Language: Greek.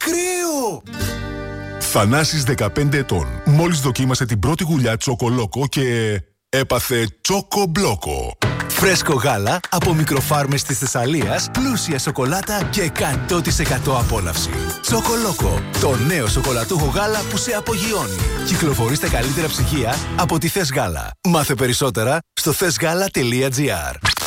κρύο! Θανάσης 15 ετών. Μόλις δοκίμασε την πρώτη γουλιά τσοκολόκο και έπαθε τσοκομπλόκο. Φρέσκο γάλα από μικροφάρμες της Θεσσαλίας, πλούσια σοκολάτα και 100% απόλαυση. Τσοκολόκο, το νέο σοκολατούχο γάλα που σε απογειώνει. Κυκλοφορεί στα καλύτερα ψυγεία από τη Θες Γάλα. Μάθε περισσότερα στο thesgala.gr.